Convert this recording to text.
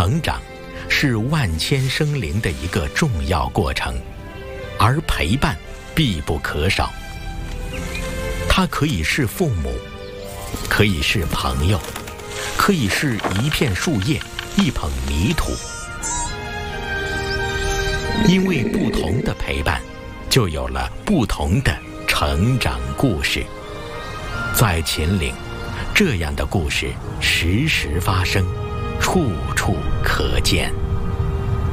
成长是万千生灵的一个重要过程，而陪伴必不可少。它可以是父母，可以是朋友，可以是一片树叶，一捧泥土。因为不同的陪伴，就有了不同的成长故事。在秦岭，这样的故事时时发生，处处可见。